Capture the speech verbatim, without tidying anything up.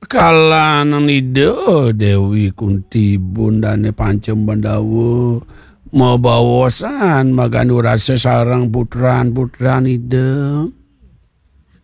Kalanan ide Dewi Kunti bundane Pancem Bandawa mau bawasan maganu rasa sarang putran-putran ide